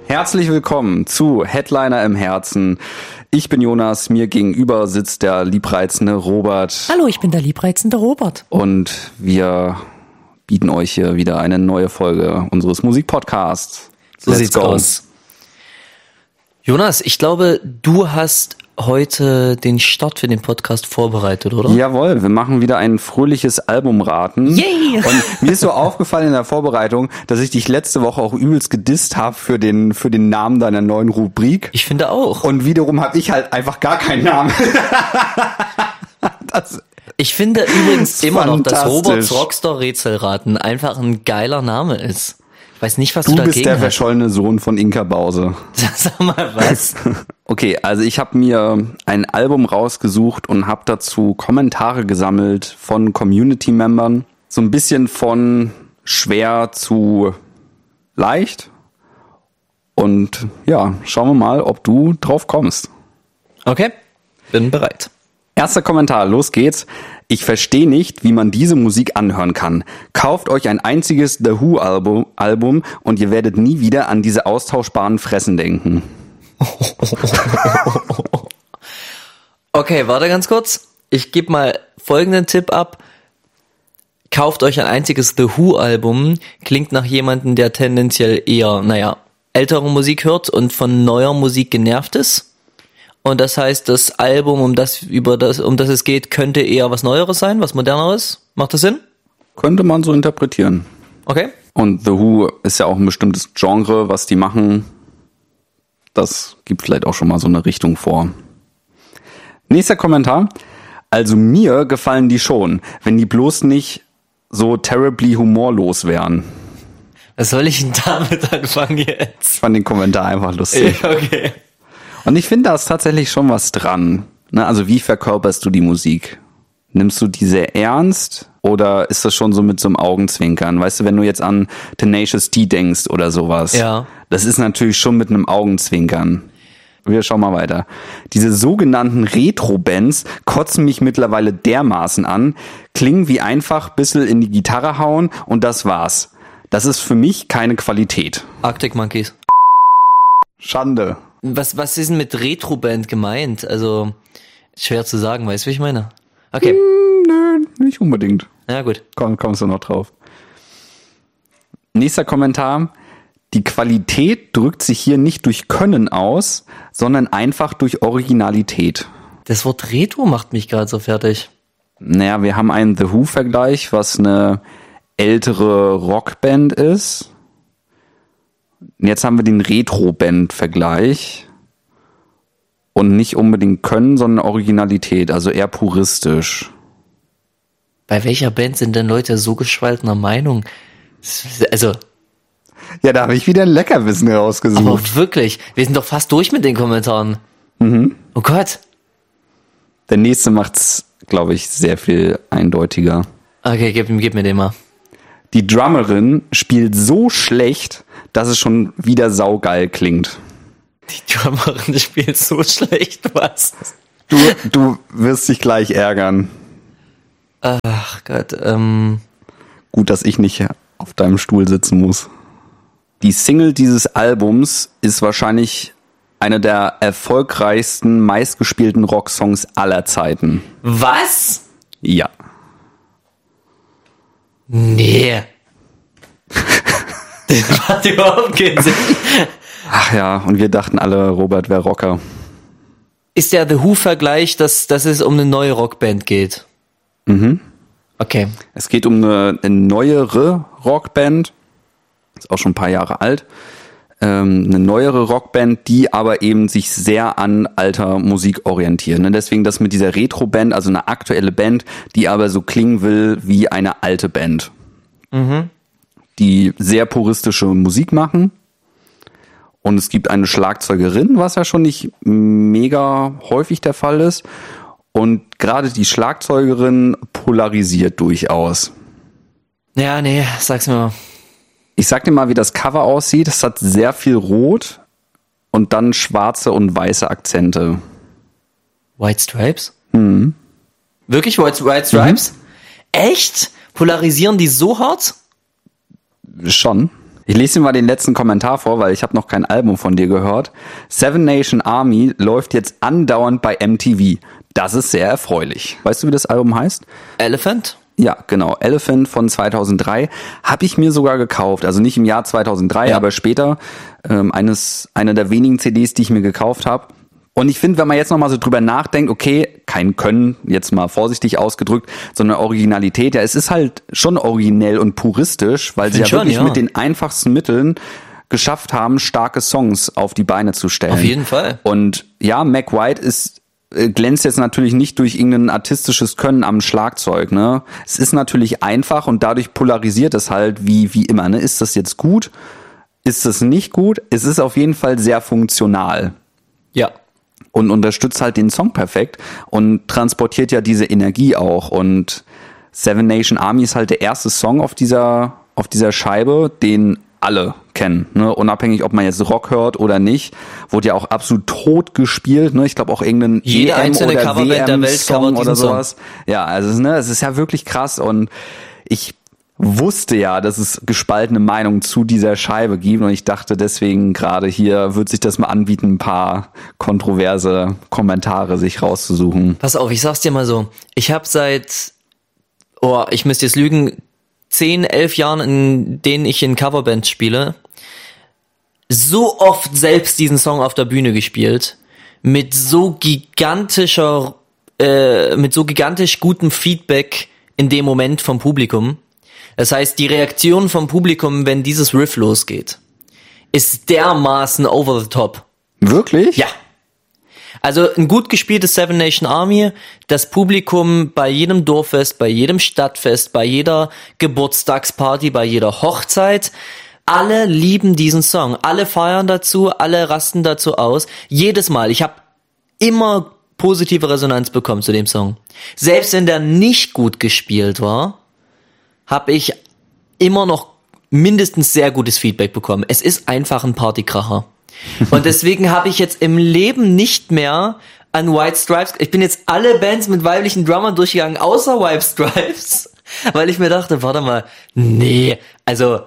Herzlich willkommen zu Headliner im Herzen. Ich bin Jonas, mir gegenüber sitzt der liebreizende Robert. Hallo, ich bin der liebreizende Robert. Und wir bieten euch hier wieder eine neue Folge unseres Musikpodcasts. So sieht's aus. Jonas, ich glaube, du hast heute den Start für den Podcast vorbereitet, oder? Jawohl, wir machen wieder ein fröhliches Albumraten. Yay! Und mir ist so aufgefallen in der Vorbereitung, dass ich dich letzte Woche auch übelst gedisst habe für den Namen deiner neuen Rubrik. Ich finde auch. Und wiederum habe ich halt einfach gar keinen Namen. Ich finde übrigens immer noch, dass fantastisch. Roberts Rockstar-Rätselraten einfach ein geiler Name ist. Ich weiß nicht, was du Du dagegen bist der hast. verschollene Sohn von Inka Bause. Sag mal was. Okay, also ich habe mir ein Album rausgesucht und habe dazu Kommentare gesammelt von Community-Membern. So ein bisschen von schwer zu leicht. Und ja, schauen wir mal, ob du drauf kommst. Okay, bin bereit. Erster Kommentar, los geht's. Ich verstehe nicht, wie man diese Musik anhören kann. Kauft euch ein einziges The Who-Album und ihr werdet nie wieder an diese austauschbaren Fressen denken. Okay, warte ganz kurz. Ich gebe mal folgenden Tipp ab. Kauft euch ein einziges The Who-Album. Klingt nach jemandem, der tendenziell eher, ältere Musik hört und von neuer Musik genervt ist. Und das heißt, das Album, um das es geht, könnte eher was Neueres sein, was Moderneres. Macht das Sinn? Könnte man so interpretieren. Okay. Und The Who ist ja auch ein bestimmtes Genre, was die machen. Das gibt vielleicht auch schon mal so eine Richtung vor. Nächster Kommentar. Also mir gefallen die schon, wenn die bloß nicht so terribly humorlos wären. Was soll ich denn damit anfangen jetzt? Ich fand den Kommentar einfach lustig. Okay. Und ich finde, da ist tatsächlich schon was dran. Ne? Also wie verkörperst du die Musik? Nimmst du die sehr ernst oder ist das schon so mit so einem Augenzwinkern? Weißt du, wenn du jetzt an Tenacious D denkst oder sowas, Ja. Das ist natürlich schon mit einem Augenzwinkern. Wir schauen mal weiter. Diese sogenannten Retro-Bands kotzen mich mittlerweile dermaßen an, klingen wie einfach bissel in die Gitarre hauen und das war's. Das ist für mich keine Qualität. Arctic Monkeys. Schande. Was ist denn mit Retro-Band gemeint? Also, schwer zu sagen, weißt du, wie ich meine? Okay. Nö, nicht unbedingt. Ja, gut. Kommst du noch drauf. Nächster Kommentar. Die Qualität drückt sich hier nicht durch Können aus, sondern einfach durch Originalität. Das Wort Retro macht mich gerade so fertig. Naja, wir haben einen The Who-Vergleich, was eine ältere Rockband ist. Jetzt haben wir den Retro-Band-Vergleich. Und nicht unbedingt Können, sondern Originalität, also eher puristisch. Bei welcher Band sind denn Leute so gespaltener Meinung? Also, Ja, da habe ich wieder ein Leckerwissen rausgesucht. aber wirklich, wir sind doch fast durch mit den Kommentaren. Mhm. Oh Gott. Der nächste macht's, glaube ich, sehr viel eindeutiger. Okay, gib mir den mal. Die Drummerin spielt so schlecht, dass es schon wieder saugeil klingt. Die Drummerin spielt so schlecht, was? Du wirst dich gleich ärgern. Ach Gott, Gut, dass ich nicht auf deinem Stuhl sitzen muss. Die Single dieses Albums ist wahrscheinlich eine der erfolgreichsten, meistgespielten Rocksongs aller Zeiten. was? Ja. Nee. Das macht überhaupt keinen Sinn. Ach ja, und wir dachten alle, Robert wäre Rocker. Ist der The Who-Vergleich, dass es um eine neue Rockband geht? Mhm. Okay. Es geht um eine neuere Rockband, ist auch schon ein paar Jahre alt, eine neuere Rockband, die aber eben sich sehr an alter Musik orientiert. Ne? Deswegen das mit dieser Retro-Band, also eine aktuelle Band, die aber so klingen will wie eine alte Band. Mhm. Die sehr puristische Musik machen. Und es gibt eine Schlagzeugerin, was ja schon nicht mega häufig der Fall ist. Und gerade die Schlagzeugerin polarisiert durchaus. Ja, nee, sag's mir mal. Ich sag dir mal, wie das Cover aussieht. Es hat sehr viel Rot und dann schwarze und weiße Akzente. White Stripes? Mhm. Wirklich White Stripes? Echt? Polarisieren die so hart? Schon. Ich lese dir mal den letzten Kommentar vor, weil ich habe noch kein Album von dir gehört. Seven Nation Army läuft jetzt andauernd bei MTV. Das ist sehr erfreulich. Weißt du, wie das Album heißt? Elephant? Ja, genau. Elephant von 2003 habe ich mir sogar gekauft. Also nicht im Jahr 2003, aber später. Eine der wenigen CDs, die ich mir gekauft habe. Und ich finde, wenn man jetzt nochmal so drüber nachdenkt, okay, kein Können, jetzt mal vorsichtig ausgedrückt, sondern Originalität, ja, es ist halt schon originell und puristisch, weil sie ja wirklich mit den einfachsten Mitteln geschafft haben, starke Songs auf die Beine zu stellen. Auf jeden Fall. Und ja, Mac White glänzt jetzt natürlich nicht durch irgendein artistisches Können am Schlagzeug, ne? Es ist natürlich einfach und dadurch polarisiert es halt wie immer, ne? Ist das jetzt gut? Ist das nicht gut? Es ist auf jeden Fall sehr funktional. Ja. Und unterstützt halt den Song perfekt und transportiert ja diese Energie auch. Und Seven Nation Army ist halt der erste Song auf dieser Scheibe, den alle kennen, ne? Unabhängig, ob man jetzt Rock hört oder nicht, wurde ja auch absolut tot gespielt, ne? Ich glaube auch irgendein jede einzelne oder Coverband der Welt Song oder sowas. Song. Ja, also es ist ja wirklich krass und ich wusste ja, dass es gespaltene Meinungen zu dieser Scheibe gibt und ich dachte deswegen gerade hier wird sich das mal anbieten, ein paar kontroverse Kommentare sich rauszusuchen. Pass auf, ich sag's dir mal so, ich habe ich müsste jetzt lügen, 10, 11 Jahren, in denen ich in Coverbands spiele, so oft selbst diesen Song auf der Bühne gespielt, mit so gigantisch gutem Feedback in dem Moment vom Publikum. Das heißt, die Reaktion vom Publikum, wenn dieses Riff losgeht, ist dermaßen over the top. Wirklich? Ja. Also ein gut gespieltes Seven Nation Army, das Publikum bei jedem Dorffest, bei jedem Stadtfest, bei jeder Geburtstagsparty, bei jeder Hochzeit, alle lieben diesen Song, alle feiern dazu, alle rasten dazu aus. Jedes Mal, ich habe immer positive Resonanz bekommen zu dem Song. Selbst wenn der nicht gut gespielt war, habe ich immer noch mindestens sehr gutes Feedback bekommen. Es ist einfach ein Partykracher. Und deswegen habe ich jetzt im Leben nicht mehr an White Stripes, ich bin jetzt alle Bands mit weiblichen Drummern durchgegangen, außer White Stripes, weil ich mir dachte, warte mal, nee, also,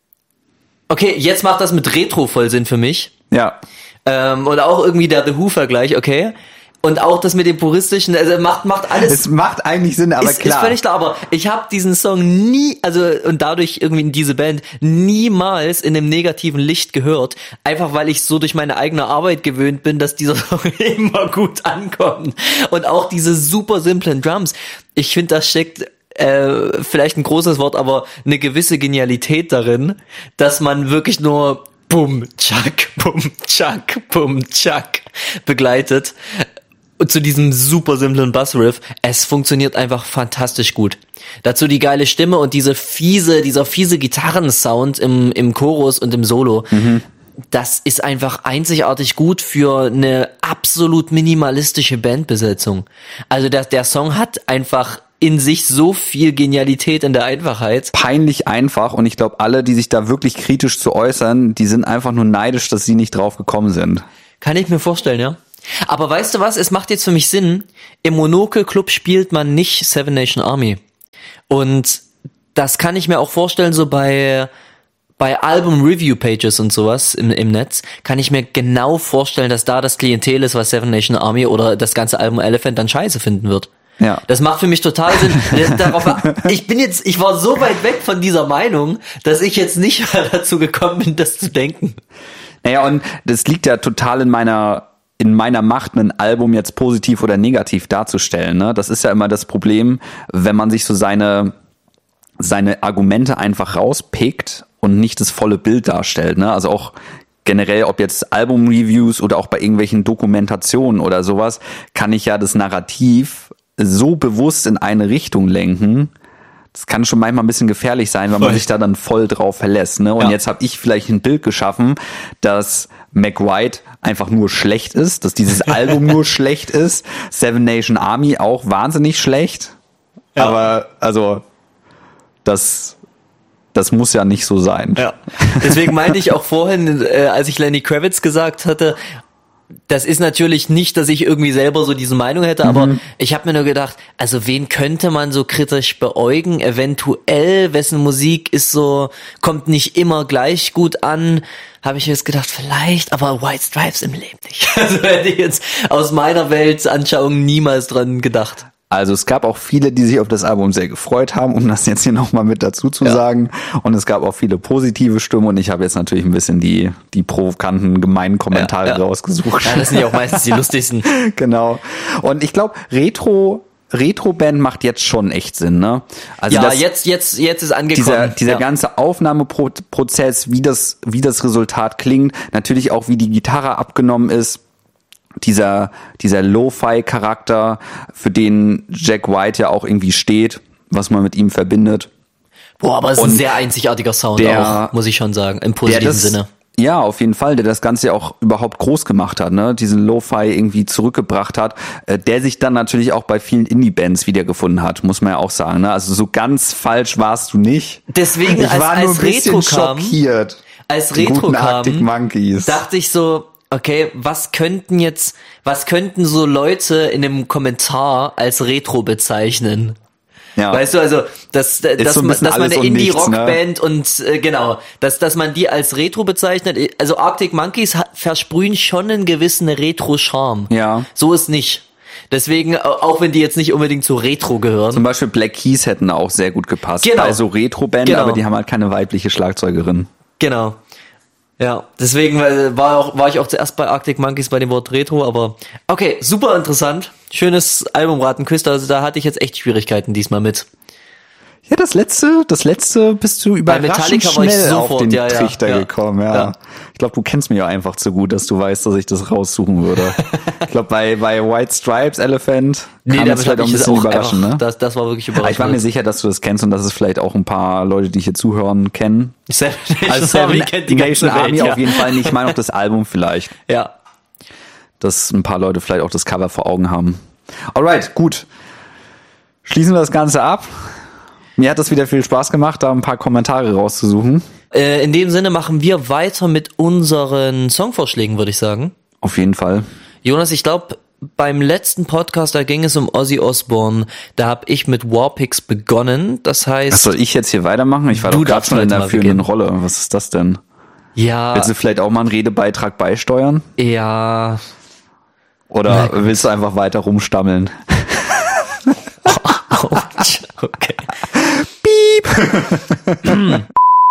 okay, jetzt macht das mit Retro voll Sinn für mich. Ja. Und auch irgendwie der The Who-Vergleich, okay. Und auch das mit dem puristischen, also macht alles. Es macht eigentlich Sinn, aber klar. Ist völlig klar, aber ich habe diesen Song und dadurch irgendwie in diese Band niemals in einem negativen Licht gehört, einfach weil ich so durch meine eigene Arbeit gewöhnt bin, dass dieser Song immer gut ankommt. Und auch diese super simplen Drums. Ich finde, da steckt vielleicht ein großes Wort, aber eine gewisse Genialität darin, dass man wirklich nur Bum, Chuck, Bum, Chuck, Bum, Chuck begleitet. Und zu diesem super simplen Bassriff, es funktioniert einfach fantastisch gut. Dazu die geile Stimme und dieser fiese Gitarrensound im Chorus und im Solo. Mhm. Das ist einfach einzigartig gut für eine absolut minimalistische Bandbesetzung. Also der Song hat einfach in sich so viel Genialität in der Einfachheit. Peinlich einfach und ich glaube, alle, die sich da wirklich kritisch zu äußern, die sind einfach nur neidisch, dass sie nicht drauf gekommen sind. Kann ich mir vorstellen, ja. Aber weißt du was, es macht jetzt für mich Sinn, im Monocle Club spielt man nicht Seven Nation Army. Und das kann ich mir auch vorstellen, so bei Album Review Pages und sowas im Netz, kann ich mir genau vorstellen, dass da das Klientel ist, was Seven Nation Army oder das ganze Album Elephant dann scheiße finden wird. Ja. Das macht für mich total Sinn. Ich war so weit weg von dieser Meinung, dass ich jetzt nicht mehr dazu gekommen bin, das zu denken. Naja, und das liegt ja total in meiner Macht, ein Album jetzt positiv oder negativ darzustellen, ne? Das ist ja immer das Problem, wenn man sich so seine Argumente einfach rauspickt und nicht das volle Bild darstellt, ne? Also auch generell, ob jetzt Album-Reviews oder auch bei irgendwelchen Dokumentationen oder sowas, kann ich ja das Narrativ so bewusst in eine Richtung lenken. Das kann schon manchmal ein bisschen gefährlich sein, wenn man sich da dann voll drauf verlässt, ne? Und jetzt habe ich vielleicht ein Bild geschaffen, dass Mac White einfach nur schlecht ist, dass dieses Album nur schlecht ist, Seven Nation Army auch wahnsinnig schlecht. Ja. Aber also das muss ja nicht so sein. Ja. Deswegen meinte ich auch vorhin, als ich Lenny Kravitz gesagt hatte, das ist natürlich nicht, dass ich irgendwie selber so diese Meinung hätte, aber ich habe mir nur gedacht, also wen könnte man so kritisch beäugen? Eventuell, wessen Musik ist so, kommt nicht immer gleich gut an, habe ich jetzt gedacht, vielleicht, aber White Stripes im Leben nicht. Also hätte ich jetzt aus meiner Weltanschauung niemals dran gedacht. Also es gab auch viele, die sich auf das Album sehr gefreut haben, um das jetzt hier nochmal mit dazu zu sagen. Und es gab auch viele positive Stimmen und ich habe jetzt natürlich ein bisschen die provokanten, gemeinen Kommentare rausgesucht. Ja, das sind ja auch meistens die lustigsten. Genau. Und ich glaube, Retro-Band macht jetzt schon echt Sinn, ne? Also ja, jetzt ist angekommen. Dieser ganze Aufnahmeprozess, wie das Resultat klingt, natürlich auch wie die Gitarre abgenommen ist. Dieser Lo-Fi-Charakter, für den Jack White ja auch irgendwie steht, was man mit ihm verbindet. Boah, aber es ist ein sehr einzigartiger Sound auch, muss ich schon sagen, im positiven Sinne. Ja, auf jeden Fall, der das Ganze ja auch überhaupt groß gemacht hat, ne? Diesen Lo-Fi irgendwie zurückgebracht hat, der sich dann natürlich auch bei vielen Indie-Bands wiedergefunden hat, muss man ja auch sagen, ne? Also so ganz falsch warst du nicht. Deswegen, ich war nur ein bisschen schockiert. Als Retro kam, Arctic Monkeys. Dachte ich so, okay, was könnten so Leute in einem Kommentar als Retro bezeichnen? Ja. Weißt du, also, dass so man eine Indie-Rockband, ne? und genau, dass man die als Retro bezeichnet. Also Arctic Monkeys versprühen schon einen gewissen Retro-Charme. Ja. So ist nicht. Deswegen, auch wenn die jetzt nicht unbedingt zu Retro gehören. Zum Beispiel Black Keys hätten auch sehr gut gepasst. Genau. Bei so Retro-Band, aber die haben halt keine weibliche Schlagzeugerin. Genau. Ja, deswegen war ich auch zuerst bei Arctic Monkeys bei dem Wort Retro, aber okay, super interessant. Schönes Albumratenküste, also da hatte ich jetzt echt Schwierigkeiten diesmal mit. Ja, das letzte bist du überraschend schnell auf den Trichter gekommen, ja. Ich glaube, du kennst mich ja einfach zu gut, dass du weißt, dass ich das raussuchen würde. Ich glaube, bei White Stripes, Elephant, kann das vielleicht auch ein bisschen überraschen, ne? Das war wirklich überraschend. Ich war mir sicher, dass du das kennst und dass es vielleicht auch ein paar Leute, die hier zuhören, kennen. Also Seven kennt die ganze Army Welt, auf jeden Fall nicht. Ich meine auch das Album vielleicht. Ja. Dass ein paar Leute vielleicht auch das Cover vor Augen haben. Alright, gut. Schließen wir das Ganze ab. Mir hat das wieder viel Spaß gemacht, da ein paar Kommentare rauszusuchen. In dem Sinne machen wir weiter mit unseren Songvorschlägen, würde ich sagen. Auf jeden Fall. Jonas, ich glaube, beim letzten Podcast, da ging es um Ozzy Osbourne. Da habe ich mit Warpix begonnen. Das heißt... Was soll ich jetzt hier weitermachen? Ich war doch gerade schon in der führenden Rolle. Was ist das denn? Ja. Willst du vielleicht auch mal einen Redebeitrag beisteuern? Ja. Oder willst du einfach weiter rumstammeln? Okay. Piep!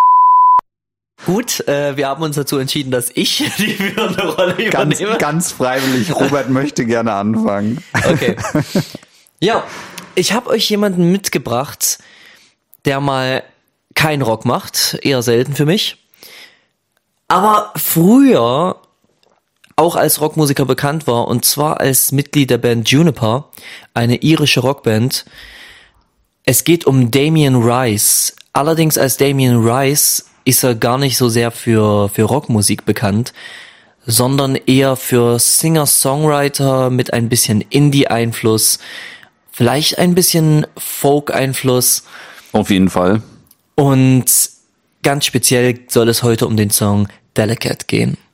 Gut, wir haben uns dazu entschieden, dass ich die führende Rolle übernehme. Ganz freiwillig. Robert möchte gerne anfangen. Okay. Ja, ich habe euch jemanden mitgebracht, der mal kein Rock macht, eher selten für mich, aber früher auch als Rockmusiker bekannt war, und zwar als Mitglied der Band Juniper, eine irische Rockband. Es geht um Damien Rice. Allerdings als Damien Rice ist er gar nicht so sehr für Rockmusik bekannt, sondern eher für Singer-Songwriter mit ein bisschen Indie-Einfluss, vielleicht ein bisschen Folk-Einfluss. Auf jeden Fall. Und ganz speziell soll es heute um den Song Delicate gehen.